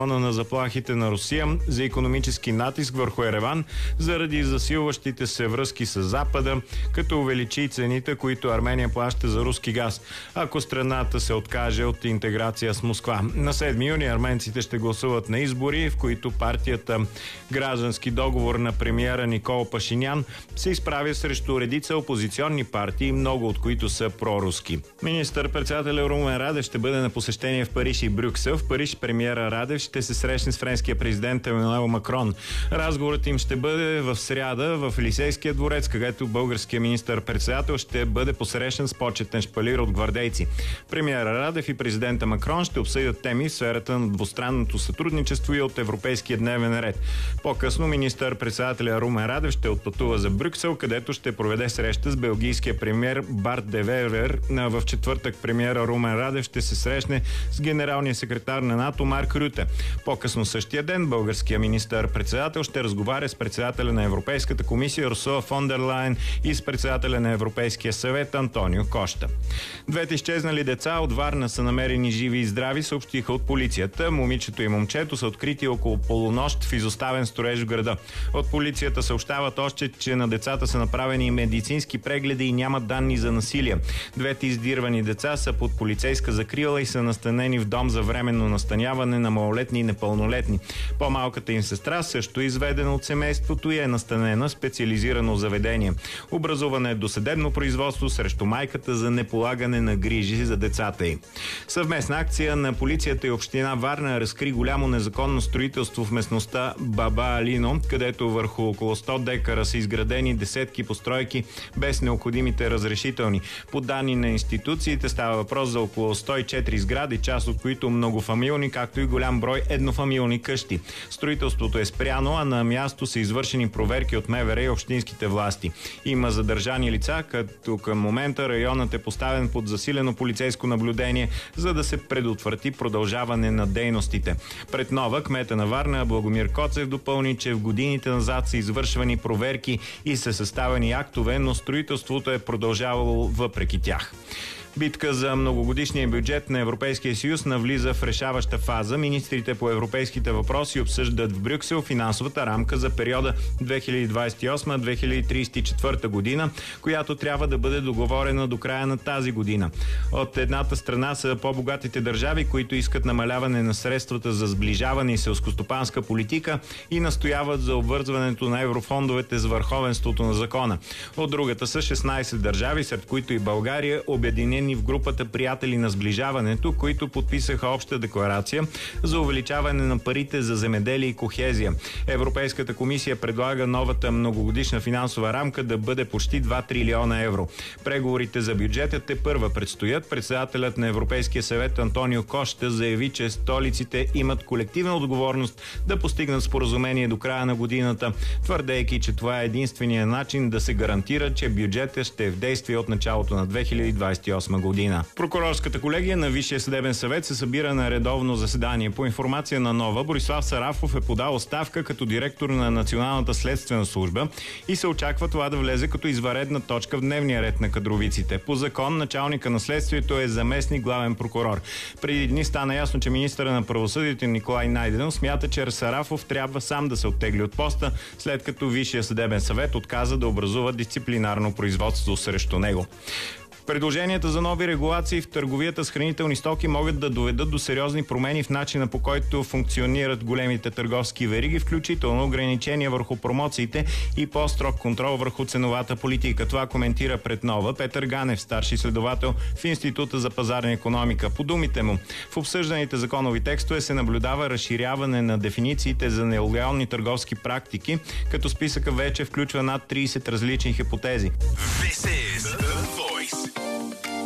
на заплахите на Русия за икономически натиск върху Ереван заради засилващите се връзки с Запада, като увеличи цените, които Армения плаща за руски газ, ако страната се откаже от интеграция с Москва. На 7 юни арменците ще гласуват на избори, в които партията Граждански договор на премиера Никол Пашинян се изправя срещу редица опозиционни партии, много от които са проруски. Министър-председателят Румен Радев ще бъде на посещение в Париж и Брюксел. В Париж премиера Радев ще се срещне с френския президент Емануел Макрон. Разговорът им ще бъде в сряда в Елисейския дворец, където българския министър-председател ще бъде посрещан с почетен шпалир от гвардейци. Премиера Радев и президента Макрон ще обсъдят теми в сферата на двустранното сътрудничество и от европейския дневен ред. По-късно министър-председателя Румен Радев ще отпътува за Брюксел, където ще проведе среща с белгийския премиер Барт де Вевер. В четвъртък премиера Румен Радев ще се срещне с генералния секретар на НАТО Марк Рюте. По-късно същия ден българския министър-председател ще разговаря с председателя на Европейската комисия Урсула фон дер Лайен и с председателя на Европейския съвет Антонио Кошта. Двете изчезнали деца от Варна са намерени живи и здрави, съобщиха от полицията. Момичето и момчето са открити около полунощ в изоставен строеж в града. От полицията съобщават още, че на децата са направени медицински прегледи и няма данни за насилие. Двете издирвани деца са под полицейска закрила и са настанени в дом за временно настаняване на малолетни и непълнолетни. По-малката им сестра също е изведена от семейството и е настанена в специализирано заведение. Образуване е досъдебно производство срещу майката за неполагане на грижи за децата й. Съвместна акция на полицията и община Варна разкри голямо незаконно строителство в местността Баба Алино, където върху около 100 декара са изградени десетки постройки без необходимите разрешителни. По данни на институциите става въпрос за около 104 сгради, част от които многофамилни, както и голям брой еднофамилни къщи. Строителството е спряно, а на място са извършени проверки от МВР и общинските власти. Има задържани лица, като към момента районът е поставен под засилено полицейско наблюдение, за да се предотврати продължаване на дейностите. Пред Нова кмета на Варна Благомир Коцев допълни, че в годините назад са извършвани проверки и са съставени актове, но строителството е продължавало въпреки тях. Битка за многогодишния бюджет на Европейския съюз навлиза в решаваща фаза. Министрите по европейските въпроси обсъждат в Брюксел финансовата рамка за периода 2028-2034 година, която трябва да бъде договорена до края на тази година. От едната страна са по-богатите държави, които искат намаляване на средствата за сближаване и селскостопанска политика и настояват за обвързването на еврофондовете с върховенството на закона. От другата са 16 държави, сред които и България, обединени в групата приятели на сближаването, които подписаха обща декларация за увеличаване на парите за земеделие и кохезия. Европейската комисия предлага новата многогодишна финансова рамка да бъде почти 2 трилиона евро. Преговорите за бюджета тепърва предстоят. Председателят на Европейския съвет Антонио Кошта заяви, че столиците имат колективна отговорност да постигнат споразумение до края на годината, твърдейки, че това е единствения начин да се гарантира, че бюджетът ще е в действие от началото на 2028 година. Прокурорската колегия на Висшия съдебен съвет се събира на редовно заседание. По информация на Нова, Борислав Сарафов е подал оставка като директор на Националната следствена служба и се очаква това да влезе като извънредна точка в дневния ред на кадровиците. По закон началника на следствието е заместник главен прокурор. Преди дни стана ясно, че министъра на правосъдието Николай Найденов смята, че Сарафов трябва сам да се оттегли от поста, след като Висшия съдебен съвет отказа да образува дисциплинарно производство срещу него. Предложенията за нови регулации в търговията с хранителни стоки могат да доведат до сериозни промени в начина, по който функционират големите търговски вериги, включително ограничения върху промоциите и по-строг контрол върху ценовата политика. Това коментира пред Нова Петър Ганев, старши следовател в Института за пазарна икономика. По думите му, в обсъжданите законови текстове се наблюдава разширяване на дефинициите за нелоялни търговски практики, като списъка вече включва над 30 различни хипотези.